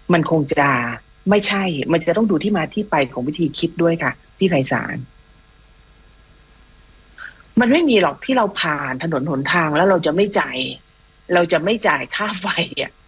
มันคงจะไม่ใช่ มันจะต้องดูที่มาที่ไปของวิธีคิดด้วยค่ะพี่ไพศาลมันไม่มีหรอกที่เราผ่านถนนหนทางแล้วเราจะไม่จ่ายค่าไฟอ่ะ